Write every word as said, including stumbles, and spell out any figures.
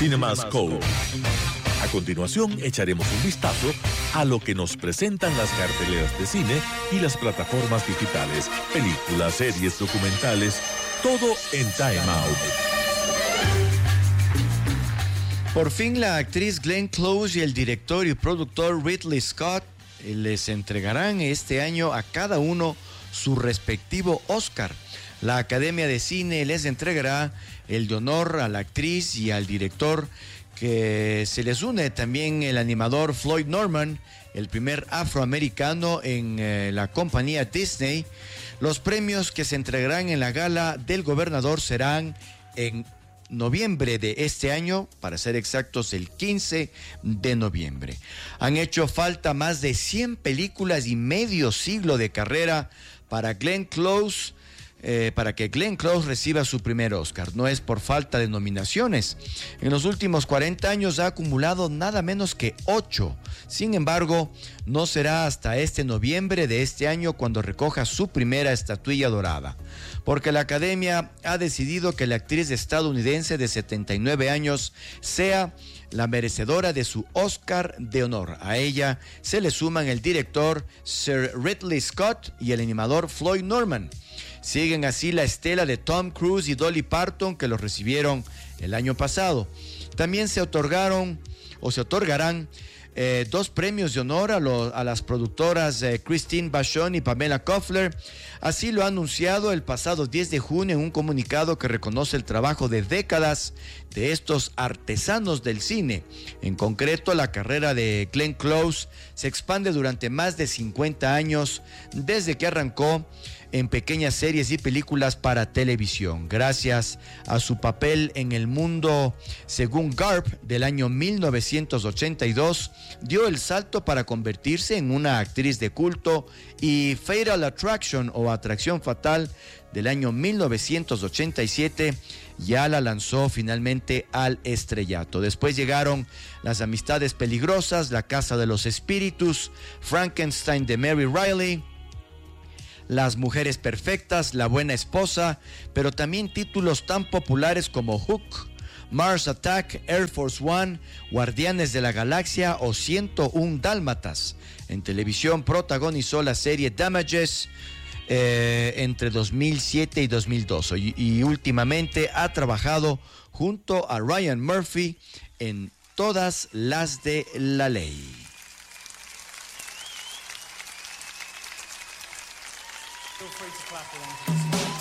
CinemaScope. A continuación, echaremos un vistazo a lo que nos presentan las carteleras de cine y las plataformas digitales, películas, series, documentales, todo en Time Out. Por fin la actriz Glenn Close y el director y productor Ridley Scott les entregarán este año a cada uno su respectivo Oscar. La Academia de Cine les entregará el de honor a la actriz y al director, que se les une también el animador Floyd Norman, el primer afroamericano en eh, la compañía Disney. Los premios que se entregarán en la gala del gobernador serán en noviembre de este año, para ser exactos el quince de noviembre. Han hecho falta más de cien películas y medio siglo de carrera para Glenn Close, eh, para que Glenn Close reciba su primer Oscar. No es por falta de nominaciones. En los últimos cuarenta años ha acumulado nada menos que ocho. Sin embargo, no será hasta este noviembre de este año cuando recoja su primera estatuilla dorada, porque la Academia ha decidido que la actriz estadounidense de setenta y nueve años sea la merecedora de su Oscar de honor. A ella se le suman el director Sir Ridley Scott y el animador Floyd Norman. Siguen así la estela de Tom Cruise y Dolly Parton, que los recibieron el año pasado. También se otorgaron o se otorgarán Eh, dos premios de honor a, lo, a las productoras eh, Christine Vachon y Pamela Koffler. Así lo ha anunciado el pasado diez de junio en un comunicado que reconoce el trabajo de décadas de estos artesanos del cine. En concreto, la carrera de Glenn Close se expande durante más de cincuenta años, desde que arrancó en pequeñas series y películas para televisión. Gracias a su papel en El Mundo según Garp del año mil novecientos ochenta y dos, dio el salto para convertirse en una actriz de culto, y Fatal Attraction o Atracción Fatal del año mil novecientos ochenta y siete ya la lanzó finalmente al estrellato. Después llegaron Las Amistades Peligrosas, La Casa de los Espíritus, Frankenstein de Mary Riley, Las Mujeres Perfectas, La Buena Esposa, pero también títulos tan populares como Hook, Mars Attack, Air Force One, Guardianes de la Galaxia o ciento uno Dálmatas. En televisión protagonizó la serie Damages eh, entre dos mil siete y dos mil doce y, y últimamente ha trabajado junto a Ryan Murphy en Todas las de la Ley. Feel free to clap along.